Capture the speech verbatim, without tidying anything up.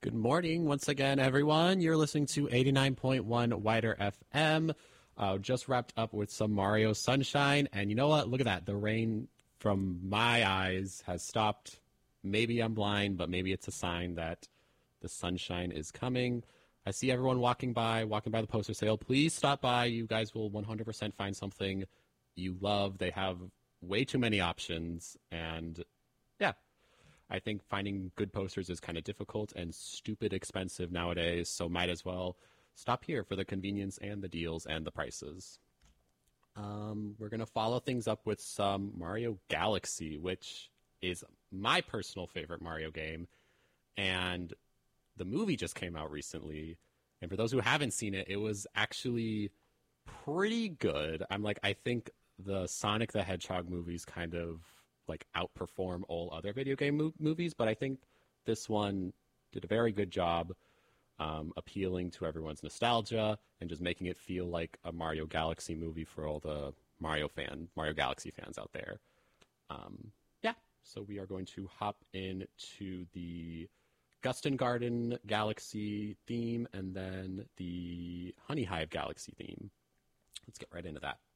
Good morning once again, everyone. You're listening to eighty-nine point one Wider F M. Uh, just wrapped up with some Mario Sunshine. And you know what? Look at that. The rain from my eyes has stopped. Maybe I'm blind, but maybe it's a sign that the sunshine is coming. I see everyone walking by, walking by the poster sale. Please stop by. You guys will one hundred percent find something you love. They have way too many options. And yeah, I think finding good posters is kind of difficult and stupid expensive nowadays. So might as well stop here for the convenience and the deals and the prices. Um, we're going to follow things up with some Mario Galaxy, which is my personal favorite Mario game. And the movie just came out recently. And for those who haven't seen it, it was actually pretty good. I'm like, I think the Sonic the Hedgehog movies kind of like outperform all other video game mo- movies. But I think this one did a very good job um, appealing to everyone's nostalgia and just making it feel like a Mario Galaxy movie for all the Mario fan, Mario Galaxy fans out there. Um, yeah, so we are going to hop into the Gustin Garden Galaxy theme and then the Honey Hive Galaxy theme. Let's get right into that.